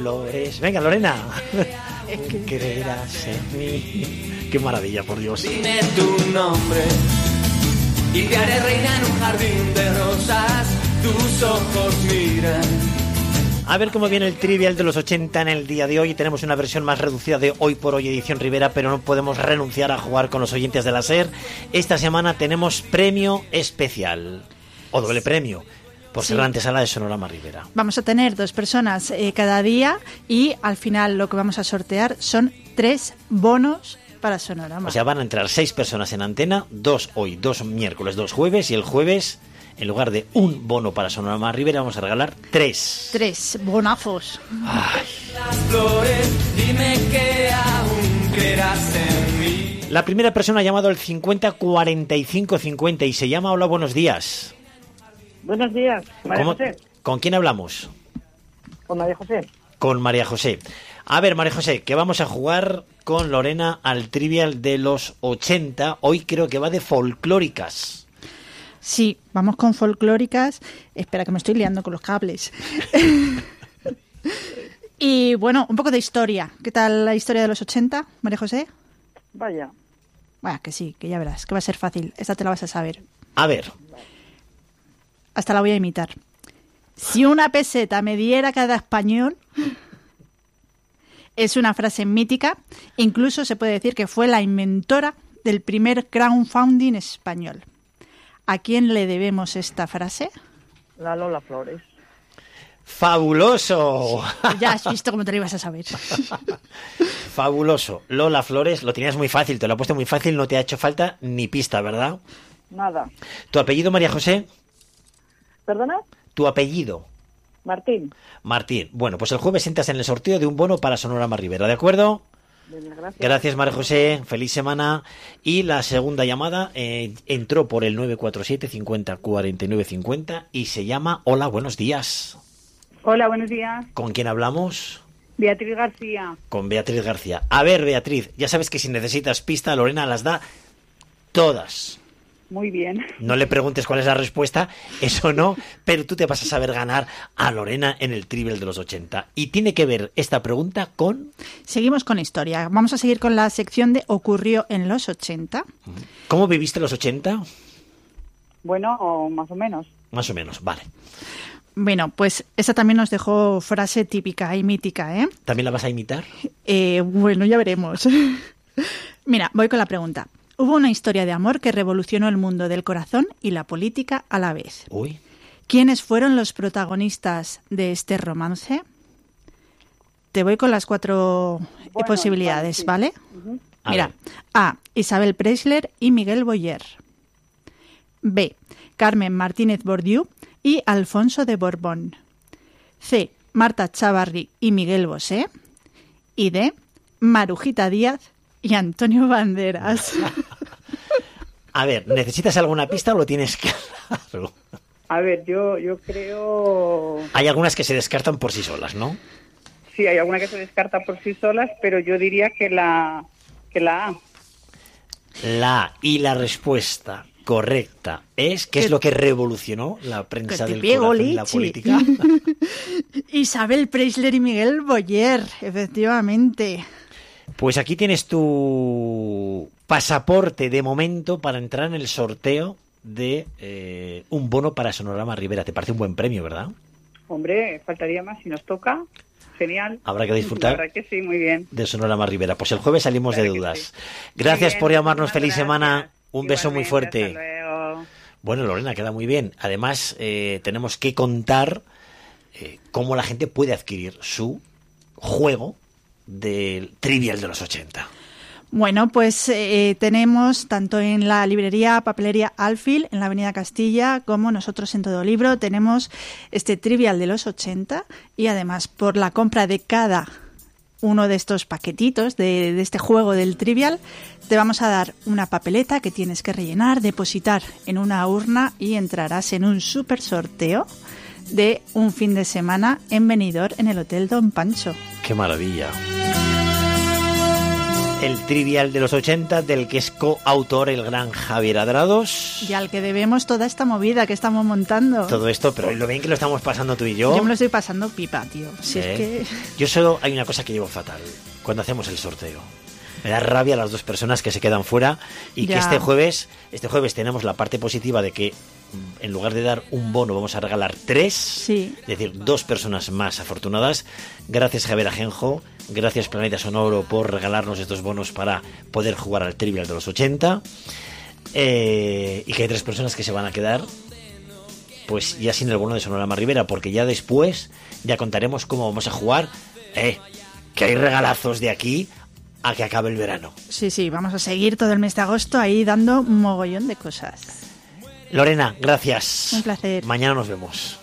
flores. Venga, Lorena. Creerás en mí. Qué maravilla, por Dios. Dime tu nombre y te haré reina en un jardín de rosas. Tus ojos miran. A ver cómo viene el trivial de los 80 en el día de hoy. Tenemos una versión más reducida de Hoy por Hoy edición Rivera, pero no podemos renunciar a jugar con los oyentes de la SER. Esta semana tenemos premio especial, o doble premio, por ser la antesala de Sonorama Rivera. Vamos a tener 2 personas cada día y al final lo que vamos a sortear son 3 bonos para Sonorama. O sea, van a entrar 6 personas en antena, 2 hoy, 2 miércoles, 2 jueves, y el jueves, en lugar de un bono para Sonorama Rivera, vamos a regalar 3. 3 bonazos. Ay. Las flores, dime que aún creerás en mí. La primera persona ha llamado al 50 45 50 y se llama Hola, buenos días. Buenos días, María José. ¿Con quién hablamos? Con María José. Con María José. A ver, María José, que vamos a jugar con Lorena al trivial de los 80. Hoy creo que va de folclóricas. Sí, vamos con folclóricas. Espera, que me estoy liando con los cables. Y bueno, un poco de historia. ¿Qué tal la historia de los 80, María José? Vaya. Bueno, que sí, que ya verás, que va a ser fácil. Esta te la vas a saber. A ver. Hasta la voy a imitar. Si una peseta me diera cada español... Es una frase mítica. Incluso se puede decir que fue la inventora del primer crowdfunding español. ¿A quién le debemos esta frase? La Lola Flores. ¡Fabuloso! Ya has visto cómo te lo ibas a saber. Fabuloso. Lola Flores, lo tenías muy fácil, te lo he puesto muy fácil, no te ha hecho falta ni pista, ¿verdad? Nada. ¿Tu apellido, María José? ¿Perdona? ¿Tu apellido? Martín. Martín. Bueno, pues el jueves entras en el sorteo de un bono para Sonorama Rivera, ¿de acuerdo? Bien, gracias. Gracias, María José. Feliz semana. Y la segunda llamada entró por el 947 50 49 50 y se llama Hola, buenos días. Hola, buenos días. ¿Con quién hablamos? Beatriz García. Con Beatriz García. A ver, Beatriz, ya sabes que si necesitas pista, Lorena las da todas. Muy bien. No le preguntes cuál es la respuesta, eso no, pero tú te vas a saber ganar a Lorena en el trivial de los 80. Y tiene que ver esta pregunta con... Seguimos con historia. Vamos a seguir con la sección de Ocurrió en los 80. ¿Cómo viviste los 80? Bueno, más o menos. Más o menos, vale. Bueno, pues esa también nos dejó frase típica y mítica, ¿eh? ¿También la vas a imitar? Bueno, ya veremos. Mira, voy con la pregunta. Hubo una historia de amor que revolucionó el mundo del corazón y la política a la vez. Uy. ¿Quiénes fueron los protagonistas de este romance? Te voy con las 4 posibilidades, sí. ¿vale? Uh-huh. Mira, A. Isabel Preisler y Miguel Boyer. B. Carmen Martínez Bordiú y Alfonso de Borbón. C. Marta Chavarri y Miguel Bosé. Y D. Marujita Díaz y Antonio Banderas. A ver, ¿necesitas alguna pista o lo tienes claro? A ver, yo creo... Hay algunas que se descartan por sí solas, ¿no? Sí, hay alguna que se descarta por sí solas, pero yo diría que la A. La A. Y la respuesta correcta es... ¿Qué es lo que revolucionó la prensa del corazón y la política? Isabel Preisler y Miguel Boyer, efectivamente. Pues aquí tienes tu pasaporte de momento para entrar en el sorteo de un bono para Sonorama Rivera. Te parece un buen premio, ¿verdad? Hombre, faltaría más si nos toca. Genial. Habrá que disfrutar. La verdad que sí, muy bien. De Sonorama Rivera. Pues el jueves salimos Claro de dudas. sí. Gracias Bien, por llamarnos. Feliz gracias. semana. Un beso muy fuerte. Hasta luego. Bueno, Lorena, queda muy bien. Además, tenemos que contar cómo la gente puede adquirir su juego del trivial de los 80. Bueno, pues tenemos tanto en la librería Papelería Alfil, en la Avenida Castilla, como nosotros en Todo Libro, tenemos este trivial de los 80 y además por la compra de cada uno de estos paquetitos de este juego del trivial, te vamos a dar una papeleta que tienes que rellenar, depositar en una urna y entrarás en un súper sorteo de un fin de semana en Benidorm en el Hotel Don Pancho. ¡Qué maravilla! el trivial de los 80 del que es coautor el gran Javier Adrados. Y al que debemos toda esta movida que estamos montando. Todo esto, pero lo bien que lo estamos pasando tú y yo. Yo me lo estoy pasando pipa, tío. Si es que... Yo solo hay una cosa que llevo fatal cuando hacemos el sorteo. Me da rabia a las dos personas que se quedan fuera y Ya. que este jueves tenemos la parte positiva de que en lugar de dar un bono vamos a regalar 3, Sí. es decir, 2 personas más afortunadas. Gracias Javier Ajenjo, gracias Planeta Sonoro por regalarnos estos bonos para poder jugar al trivial de los 80, y que hay 3 personas que se van a quedar pues ya sin el bono de Sonorama Rivera, porque ya después ya contaremos cómo vamos a jugar, que hay regalazos de aquí a que acabe el verano. Sí, vamos a seguir todo el mes de agosto ahí dando un mogollón de cosas. Lorena, gracias. Un placer. Mañana nos vemos.